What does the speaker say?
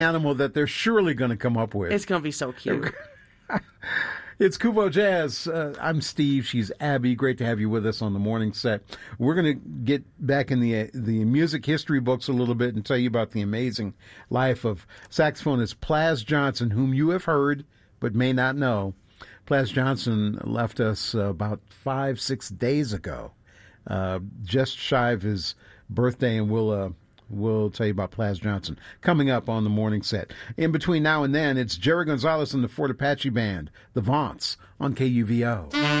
animal that they're surely going to come up with. It's going to be so cute. It's Kubo Jazz. I'm Steve. She's Abby. Great to have you with us on the morning set. We're going to get back in the music history books a little bit and tell you about the amazing life of saxophonist Plas Johnson, whom you have heard but may not know. Plas Johnson left us about 5-6 days ago, just shy of his birthday, and we'll tell you about Plas Johnson coming up on the morning set. In between now and then, it's Jerry Gonzalez and the Fort Apache Band, the Vaunts, on KUVO.